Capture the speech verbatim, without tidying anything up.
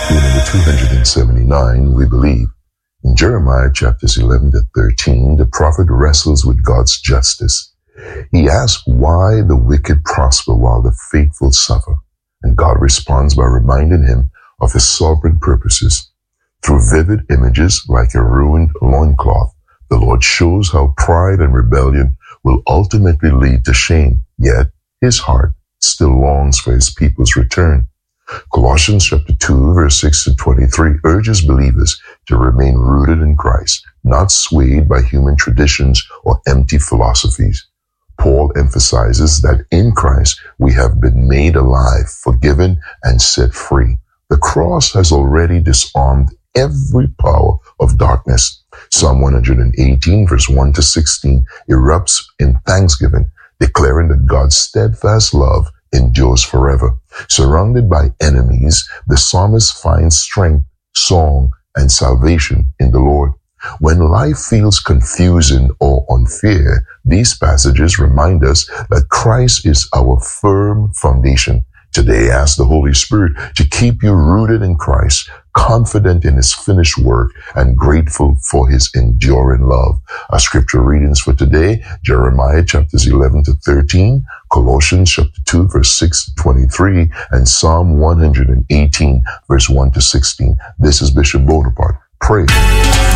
Rescue number two hundred seventy-nine, we believe. In Jeremiah chapters eleven to thirteen, the prophet wrestles with God's justice. He asks why the wicked prosper while the faithful suffer, and God responds by reminding him of his sovereign purposes. Through vivid images like a ruined loincloth, the Lord shows how pride and rebellion will ultimately lead to shame, yet his heart still longs for his people's return. Colossians chapter two, verse six to twenty-three urges believers to remain rooted in Christ, not swayed by human traditions or empty philosophies. Paul emphasizes that in Christ we have been made alive, forgiven, and set free. The cross has already disarmed every power of darkness. Psalm one hundred eighteen, verse one to sixteen erupts in thanksgiving, declaring that God's steadfast love endures forever. Surrounded by enemies, the psalmist finds strength, song, and salvation in the Lord. When life feels confusing or unfair, these passages remind us that Christ is our firm foundation. Today, ask the Holy Spirit to keep you rooted in Christ, confident in his finished work, and grateful for his enduring love. Our scripture readings for today, Jeremiah chapters eleven to thirteen, Colossians chapter two, verse six to twenty-three, and Psalm one hundred eighteen, verse one to sixteen. This is Bishop Bonaparte. Pray.